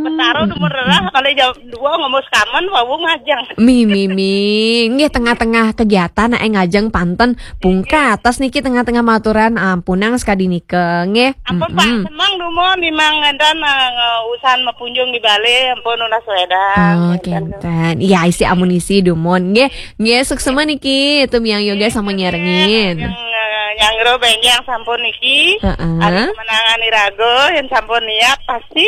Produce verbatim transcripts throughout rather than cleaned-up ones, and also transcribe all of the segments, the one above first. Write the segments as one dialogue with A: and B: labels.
A: Betaro nomor lah kalau jam dua ngomong kaman wau ngajang.
B: Mi mi mi, nggih tengah-tengah kegiatan ae ngajeng panten pungka atas niki tengah-tengah maturan ampunang sekadi nike nggih.
A: Ampun Pak, semang dumo mimang ngandan uh, usahan mepunjung di Bali ampun ulah suedan.
B: Oh, kenten. Iya isi amunisi dumon nggih. Nggih suksema niki itu miang yoga sama nyerengin.
A: Yang yang ro benjang sampun niki.
B: Heeh.
A: Ada kemenangan irago yang sampun niat pasti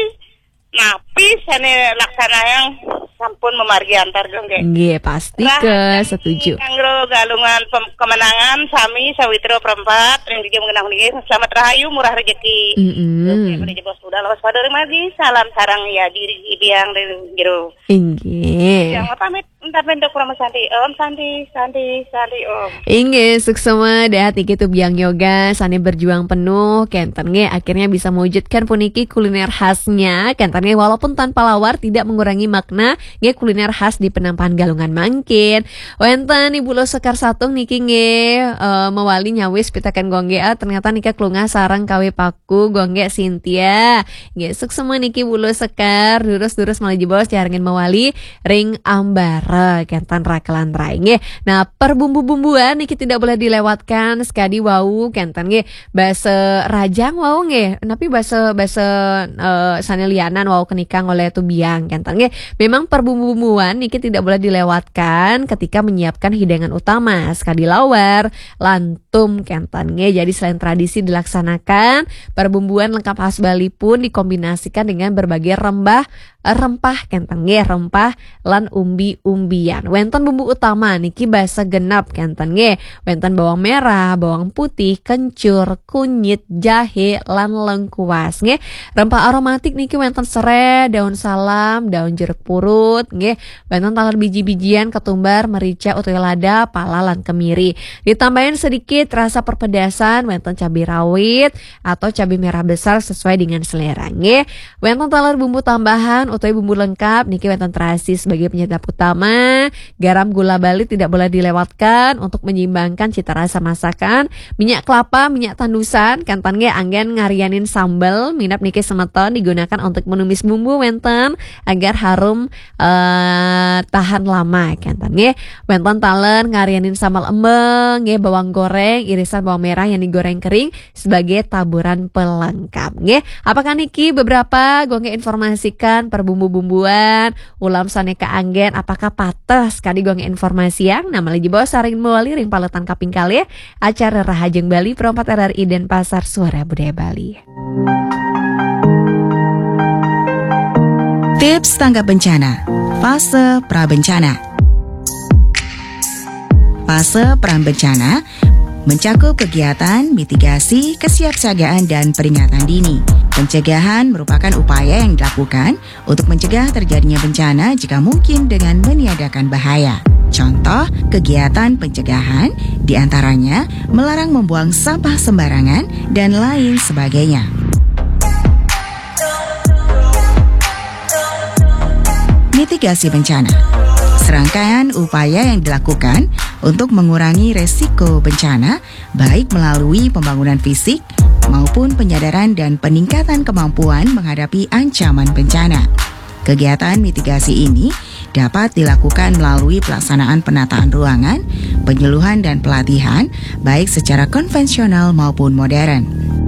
A: napi sene laksana yang sampun memargi antar dong nggih.
B: Nggih pasti ke setuju.
A: Kangro galungan pem- kemenangan sami sawitro perempat yang dijam mengenang niki selamat rahayu murah rezeki.
B: Heeh.
A: Oke, bos sudah lawas padare magi salam sarang ya diri biang dari jero.
B: Inggih.
A: Yang pamit entar bentuk kurang Santi. Om Santi, Santi, Santi Om.
B: Inggih suksema dah tiki tu biang yoga sane berjuang penuh kenten nge akhirnya bisa mewujudkan puniki kuliner khasnya kenten nge walaupun tanpa lawar tidak mengurangi makna nge kuliner khas di penampahan Galungan mangkin. Wenten Ibu Lo Sekar Satung niki nge uh, mewali nyawis pitakan gongge ah, ternyata nika klunga sarang kawe paku gongge Cynthia. Nge suksema niki Ibu Lo Sekar durus-durus malah jebos jarangin mewali ring ambara kentan rakalan rai nge. Nah perbumbu-bumbuan niki tidak boleh dilewatkan sekadi wau kentan nge basa rajang wau nge tapi basa basa uh, sanelianan wau kenikang oleh tu biang kentan nge. Memang perbumbu-bumbuan niki tidak boleh dilewatkan ketika menyiapkan hidangan utama sekadi lawar lantum kentan nge. Jadi selain tradisi dilaksanakan perbumbuan lengkap khas Bali pun dikombinasikan dengan berbagai rempah rempah kentang nge rempah lan umbi-umbian. Wenten bumbu utama niki basa genap kentang nge. Wenten bawang merah, bawang putih, kencur, kunyit, jahe lan lengkuas nge. Rempah aromatik niki wenten serai, daun salam, daun jeruk purut nge. Wenten talar biji-bijian, ketumbar, merica, utuh lada, pala lan kemiri. Ditambahin sedikit rasa perpedasan wenten cabai rawit atau cabai merah besar sesuai dengan selera nge. Wenten talar bumbu tambahan utai bumbu lengkap niki wenten terasi sebagai penyedap utama. Garam gula Bali tidak boleh dilewatkan untuk menyeimbangkan cita rasa masakan. Minyak kelapa, minyak tandusan kantan ge anggen ngarianin sambal minap niki semeton digunakan untuk menumis bumbu wenten agar harum uh, tahan lama kantan ge. Wenten talen ngarianin sambal embeng ge bawang goreng irisan bawang merah yang digoreng kering sebagai taburan pelengkap ge. Apakah niki beberapa gonge informasikan per bumbu-bumbuan ulam saneka anggen apakah patah sekali gong informasi yang nama lagi bawa saring mewali ring paletan kaping kali acara Rahajeng Bali Perompat R R I dan Pasar Suara Budaya Bali.
C: Tips tanggap bencana fase prabencana. Fase prabencana mencakup kegiatan mitigasi, kesiapsiagaan, dan peringatan dini. Pencegahan merupakan upaya yang dilakukan untuk mencegah terjadinya bencana jika mungkin dengan meniadakan bahaya. Contoh kegiatan pencegahan diantaranya melarang membuang sampah sembarangan dan lain sebagainya. Mitigasi bencana. Serangkaian upaya yang dilakukan untuk mengurangi resiko bencana, baik melalui pembangunan fisik maupun penyadaran dan peningkatan kemampuan menghadapi ancaman bencana. Kegiatan mitigasi ini dapat dilakukan melalui pelaksanaan penataan ruangan, penyuluhan dan pelatihan, baik secara konvensional maupun modern.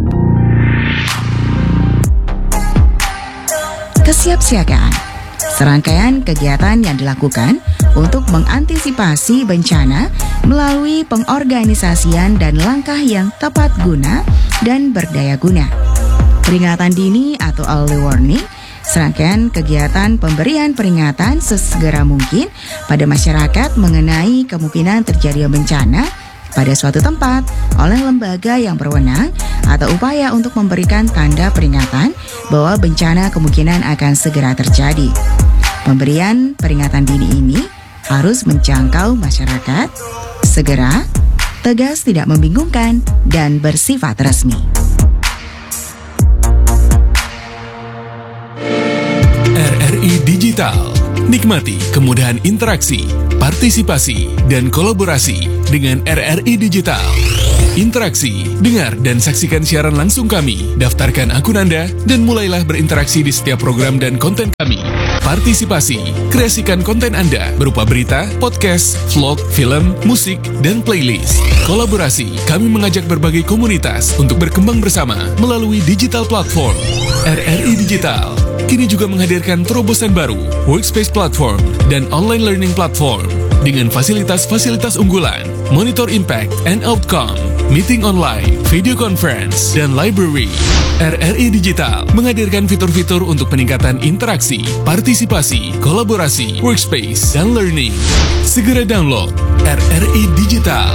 C: Kesiapsiagaan. Serangkaian kegiatan yang dilakukan untuk mengantisipasi bencana melalui pengorganisasian dan langkah yang tepat guna dan berdaya guna. Peringatan dini atau early warning, serangkaian kegiatan pemberian peringatan sesegera mungkin pada masyarakat mengenai kemungkinan terjadinya bencana pada suatu tempat oleh lembaga yang berwenang atau upaya untuk memberikan tanda peringatan bahwa bencana kemungkinan akan segera terjadi. Pemberian peringatan dini ini harus menjangkau masyarakat, segera, tegas tidak membingungkan, dan bersifat resmi.
D: R R I Digital. Nikmati kemudahan interaksi, partisipasi, dan kolaborasi dengan R R I Digital. Interaksi, dengar dan saksikan siaran langsung kami, daftarkan akun Anda, dan mulailah berinteraksi di setiap program dan konten kami. Partisipasi, kreasikan konten Anda berupa berita, podcast, vlog, film, musik, dan playlist. Kolaborasi, kami mengajak berbagai komunitas untuk berkembang bersama melalui digital platform. R R I Digital kini juga menghadirkan terobosan baru, workspace platform, dan online learning platform dengan fasilitas-fasilitas unggulan, monitor impact and outcome, meeting online, video conference, dan library. R R I Digital menghadirkan fitur-fitur untuk peningkatan interaksi, partisipasi, kolaborasi, workspace, dan learning. Segera download R R I Digital.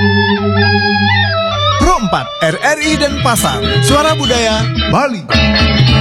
E: Pro empat R R I Denpasar, Suara Budaya Bali.